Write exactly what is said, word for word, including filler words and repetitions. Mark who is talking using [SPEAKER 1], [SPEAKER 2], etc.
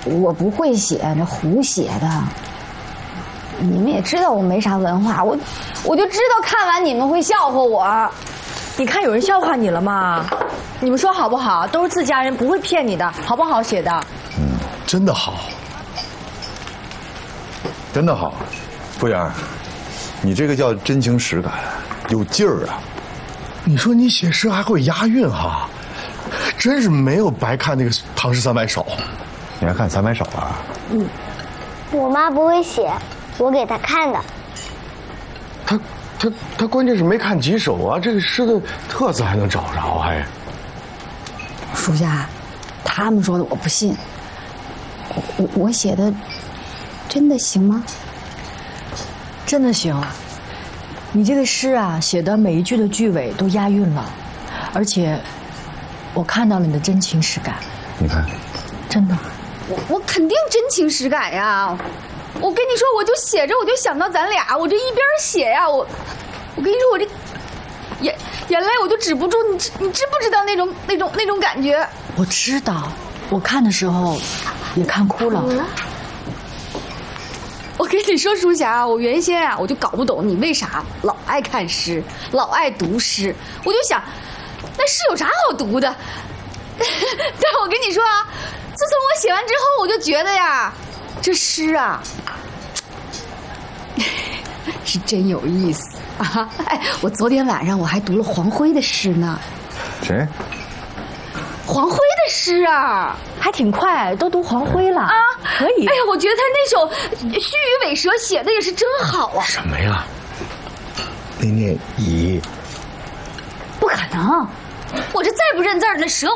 [SPEAKER 1] 我不会写，那胡写的。你们也知道我没啥文化，我我就知道看完你们会笑话我。
[SPEAKER 2] 你看有人笑话你了吗？你们说好不好？都是自家人，不会骗你的，好不好写的？
[SPEAKER 3] 嗯，真的好，真的好。傅园，你这个叫真情实感，有劲儿啊。
[SPEAKER 4] 你说你写诗还会押韵哈，真是没有白看那个《唐诗三百首》。
[SPEAKER 3] 你还看三百首啊？
[SPEAKER 5] 嗯，我妈不会写，我给她看的。
[SPEAKER 4] 他他他关键是没看几首啊，这个诗的特色还能找着还。
[SPEAKER 1] 属下，他们说的我不信。我我写的真的行吗？
[SPEAKER 2] 真的行。你这个诗啊，写的每一句的句尾都押韵了，而且我看到了你的真情实感。
[SPEAKER 3] 你看，
[SPEAKER 2] 真的。
[SPEAKER 1] 我我肯定真情实感呀！我跟你说，我就写着，我就想到咱俩，我这一边写呀，我我跟你说，我这眼眼泪我就止不住，你知你知不知道那种那种那种感觉？
[SPEAKER 2] 我知道，我看的时候也看哭了。嗯、
[SPEAKER 1] 我跟你说，书霞，我原先啊，我就搞不懂你为啥老爱看诗，老爱读诗。我就想，那诗有啥好读的？但我跟你说啊，自从我写完之后，我就觉得呀，这诗啊，是真有意思啊！哎，我昨天晚上我还读了黄辉的诗呢。
[SPEAKER 3] 谁？
[SPEAKER 1] 黄辉的诗啊，
[SPEAKER 2] 还挺快，都读黄辉了啊，可以。
[SPEAKER 1] 哎呀，我觉得他那首《须臾尾蛇》写的也是真好啊。
[SPEAKER 4] 什么呀？那念乙。
[SPEAKER 1] 不可能，我这再不认字儿，那蛇。